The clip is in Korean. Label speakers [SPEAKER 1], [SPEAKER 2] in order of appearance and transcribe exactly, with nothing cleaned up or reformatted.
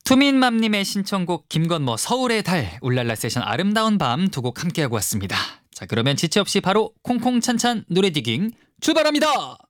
[SPEAKER 1] 투민맘님의 신청곡 김건모 서울의 달, 울랄라 세션 아름다운 밤 두 곡 함께하고 왔습니다. 자, 그러면 지체 없이 바로 콩콩찬찬 노래 디깅 출발합니다.